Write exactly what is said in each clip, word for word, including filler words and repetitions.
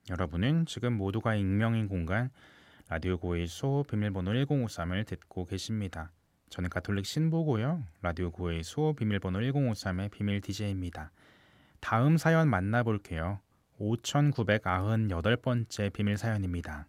여러분은 지금 모두가 익명인 공간 라디오 고해소 비밀번호 일공오삼을 듣고 계십니다. 저는 가톨릭 신부고요. 라디오 고해소 비밀번호 일공오삼의 비밀 디제이입니다. 다음 사연 만나볼게요. 오천구백구십팔 번째 비밀 사연입니다.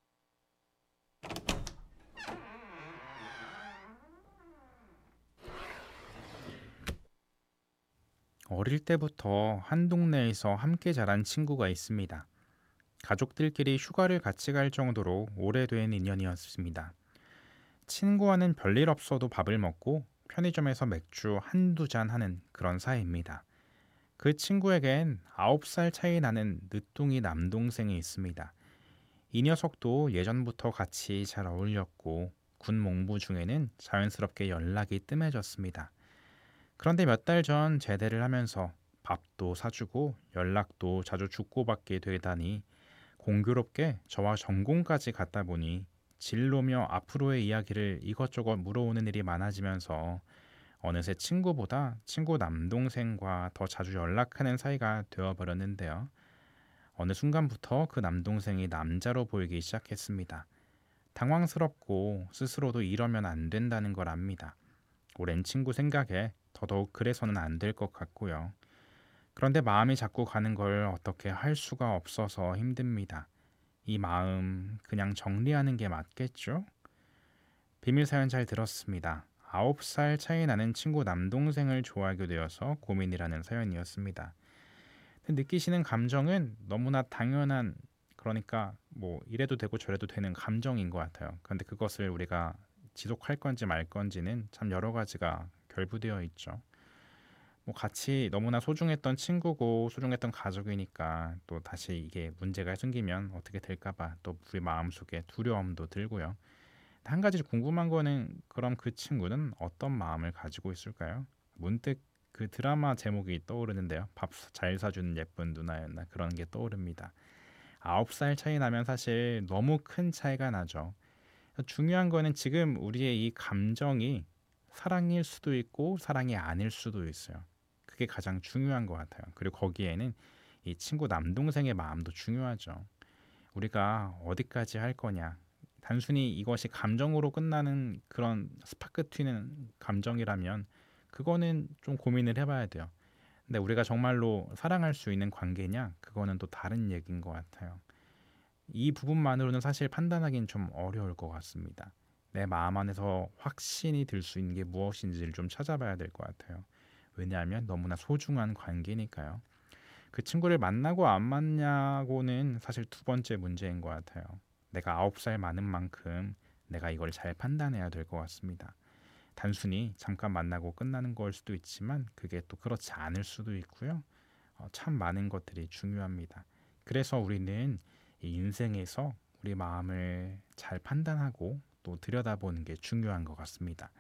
어릴 때부터 한 동네에서 함께 자란 친구가 있습니다. 가족들끼리 휴가를 같이 갈 정도로 오래된 인연이었습니다. 친구와는 별일 없어도 밥을 먹고 편의점에서 맥주 한두 잔 하는 그런 사이입니다. 그 친구에겐 아홉 살 차이 나는 늦둥이 남동생이 있습니다. 이 녀석도 예전부터 같이 잘 어울렸고 군 몽부 중에는 자연스럽게 연락이 뜸해졌습니다. 그런데 몇 달 전 제대를 하면서 밥도 사주고 연락도 자주 주고받게 되다니 공교롭게 저와 전공까지 갔다 보니 진로며 앞으로의 이야기를 이것저것 물어오는 일이 많아지면서 어느새 친구보다 친구 남동생과 더 자주 연락하는 사이가 되어버렸는데요. 어느 순간부터 그 남동생이 남자로 보이기 시작했습니다. 당황스럽고 스스로도 이러면 안 된다는 걸 압니다. 오랜 친구 생각에 더더욱 그래서는 안 될 것 같고요. 그런데 마음이 자꾸 가는 걸 어떻게 할 수가 없어서 힘듭니다. 이 마음 그냥 정리하는 게 맞겠죠? 비밀 사연 잘 들었습니다. 아홉 살 차이 나는 친구 남동생을 좋아하게 되어서 고민이라는 사연이었습니다. 느끼시는 감정은 너무나 당연한, 그러니까 뭐 이래도 되고 저래도 되는 감정인 것 같아요. 그런데 그것을 우리가 지속할 건지 말 건지는 참 여러 가지가 결부되어 있죠. 뭐 같이 너무나 소중했던 친구고 소중했던 가족이니까 또 다시 이게 문제가 생기면 어떻게 될까봐 또 우리 마음속에 두려움도 들고요. 한 가지 궁금한 거는 그럼 그 친구는 어떤 마음을 가지고 있을까요? 문득 그 드라마 제목이 떠오르는데요. 밥 잘 사주는 예쁜 누나였나 그런 게 떠오릅니다. 아홉 살 차이 나면 사실 너무 큰 차이가 나죠. 중요한 거는 지금 우리의 이 감정이 사랑일 수도 있고 사랑이 아닐 수도 있어요. 그게 가장 중요한 것 같아요. 그리고 거기에는 이 친구 남동생의 마음도 중요하죠. 우리가 어디까지 할 거냐. 단순히 이것이 감정으로 끝나는 그런 스파크 튀는 감정이라면 그거는 좀 고민을 해봐야 돼요. 근데 우리가 정말로 사랑할 수 있는 관계냐? 그거는 또 다른 얘기인 것 같아요. 이 부분만으로는 사실 판단하기는 좀 어려울 것 같습니다. 내 마음 안에서 확신이 들 수 있는 게 무엇인지를 좀 찾아봐야 될 것 같아요. 왜냐하면 너무나 소중한 관계니까요. 그 친구를 만나고 안 만나고는 사실 두 번째 문제인 것 같아요. 내가 아홉 살 많은 만큼 내가 이걸 잘 판단해야 될 것 같습니다. 단순히 잠깐 만나고 끝나는 걸 수도 있지만 그게 또 그렇지 않을 수도 있고요. 어, 참 많은 것들이 중요합니다. 그래서 우리는 이 인생에서 우리 마음을 잘 판단하고 또 들여다보는 게 중요한 것 같습니다.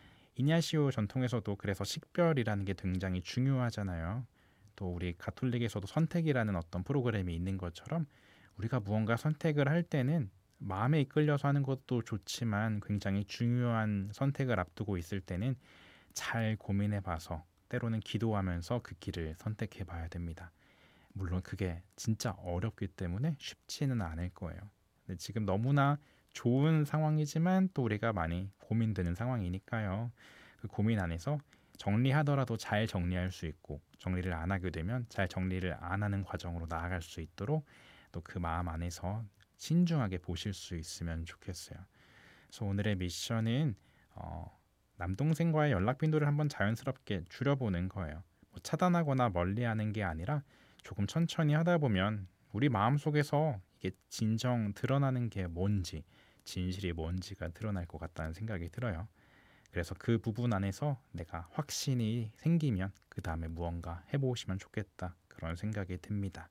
이냐시오 전통에서도 그래서 식별이라는 게 굉장히 중요하잖아요. 또 우리 가톨릭에서도 선택이라는 어떤 프로그램이 있는 것처럼 우리가 무언가 선택을 할 때는 마음에 이끌려서 하는 것도 좋지만 굉장히 중요한 선택을 앞두고 있을 때는 잘 고민해 봐서 때로는 기도하면서 그 길을 선택해 봐야 됩니다. 물론 그게 진짜 어렵기 때문에 쉽지는 않을 거예요. 근데 지금 너무나 좋은 상황이지만 또 우리가 많이 고민되는 상황이니까요. 그 고민 안에서 정리하더라도 잘 정리할 수 있고 정리를 안 하게 되면 잘 정리를 안 하는 과정으로 나아갈 수 있도록 또 그 마음 안에서 신중하게 보실 수 있으면 좋겠어요. 그래서 오늘의 미션은 어, 남동생과의 연락 빈도를 한번 자연스럽게 줄여보는 거예요. 뭐 차단하거나 멀리하는 게 아니라 조금 천천히 하다 보면 우리 마음속에서 이게 진정 드러나는 게 뭔지, 진실이 뭔지가 드러날 것 같다는 생각이 들어요. 그래서 그 부분 안에서 내가 확신이 생기면 그 다음에 무언가 해보시면 좋겠다 그런 생각이 듭니다.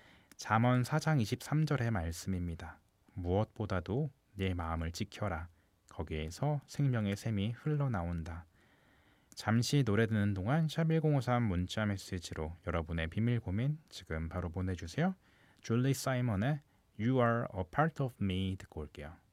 잠언 사 장 이십삼 절의 말씀입니다. 무엇보다도 내 마음을 지켜라. 거기에서 생명의 샘이 흘러나온다. 잠시 노래 듣는 동안 샵 일공오삼 문자 메시지로 여러분의 비밀 고민 지금 바로 보내주세요. 줄리 사이먼의 You Are a Part of Me 듣고 올게요.